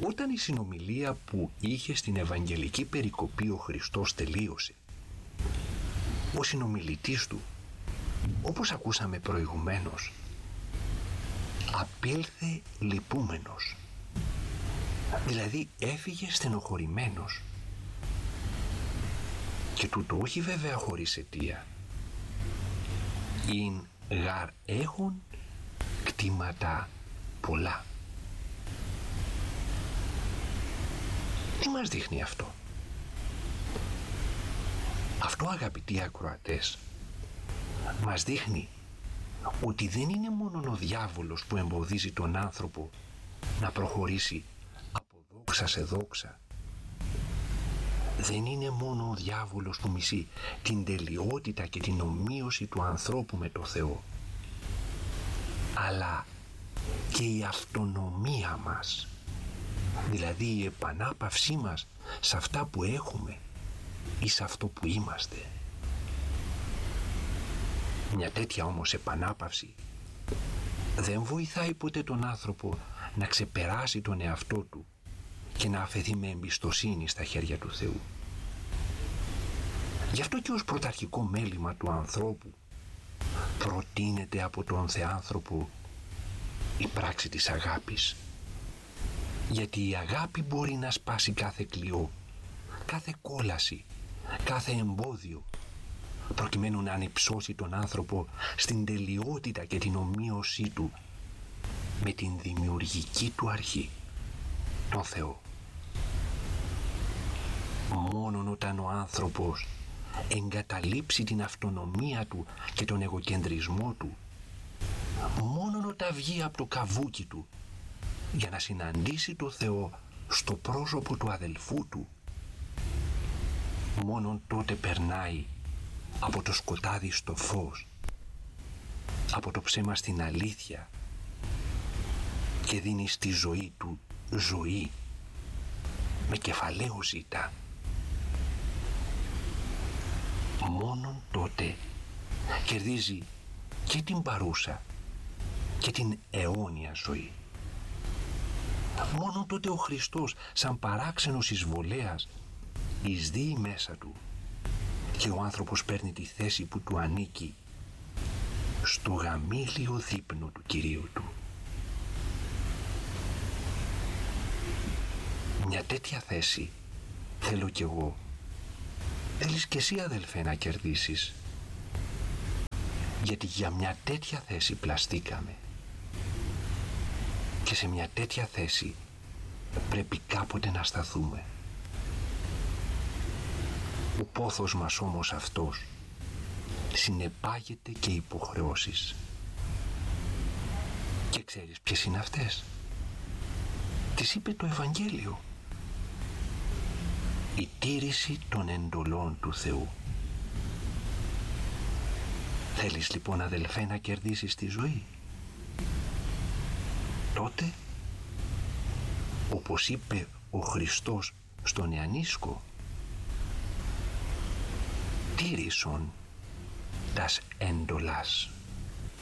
Όταν η συνομιλία που είχε στην Ευαγγελική περικοπή ο Χριστός τελείωσε, ο συνομιλητής του, όπως ακούσαμε προηγουμένως, απήλθε λυπούμενος, δηλαδή έφυγε στενοχωρημένος, και τούτο όχι βέβαια χωρίς αιτία. «Ειν γαρ έχουν κτήματα πολλά». Τι μας δείχνει αυτό? Αυτό, αγαπητοί ακροατές, μας δείχνει ότι δεν είναι μόνο ο διάβολος που εμποδίζει τον άνθρωπο να προχωρήσει από δόξα σε δόξα. Δεν είναι μόνο ο διάβολος που μισεί την τελειότητα και την ομοίωση του ανθρώπου με το Θεό, αλλά και η αυτονομία μας, δηλαδή η επανάπαυσή μας σε αυτά που έχουμε ή σε αυτό που είμαστε. Μια τέτοια όμως επανάπαυση δεν βοηθάει ποτέ τον άνθρωπο να ξεπεράσει τον εαυτό του και να αφαιθεί με εμπιστοσύνη στα χέρια του Θεού. Γι' αυτό και ως πρωταρχικό μέλημα του ανθρώπου προτείνεται από τον Θεάνθρωπο η πράξη της αγάπης. Γιατί η αγάπη μπορεί να σπάσει κάθε κλειό, κάθε κόλαση, κάθε εμπόδιο, προκειμένου να ανυψώσει τον άνθρωπο στην τελειότητα και την ομοίωσή του με την δημιουργική του αρχή, τον Θεό. Μόνον όταν ο άνθρωπος εγκαταλείψει την αυτονομία του και τον εγωκεντρισμό του, μόνον όταν βγει από το καβούκι του για να συναντήσει το Θεό στο πρόσωπο του αδελφού του, μόνον τότε περνάει από το σκοτάδι στο φως, από το ψέμα στην αλήθεια και δίνει στη ζωή του ζωή με κεφαλαίο ζήτα. Μόνον τότε κερδίζει και την παρούσα και την αιώνια ζωή. Μόνον τότε ο Χριστός σαν παράξενος εισβολέας εισδύει μέσα του και ο άνθρωπος παίρνει τη θέση που του ανήκει στο γαμήλιο δείπνο του Κυρίου του. Μια τέτοια θέση θέλω κι εγώ. Θέλεις και εσύ, αδελφέ, να κερδίσεις. Γιατί για μια τέτοια θέση πλαστήκαμε. Και σε μια τέτοια θέση πρέπει κάποτε να σταθούμε. Ο πόθος μας όμως αυτός συνεπάγεται και υποχρεώσεις. Και ξέρεις ποιες είναι αυτές? Τις είπε το Ευαγγέλιο. Η τήρηση των εντολών του Θεού. Θέλεις λοιπόν, αδελφέ, να κερδίσεις τη ζωή? Τότε, όπως είπε ο Χριστός στον Ιαννίσκο, τήρησον τας έντολας.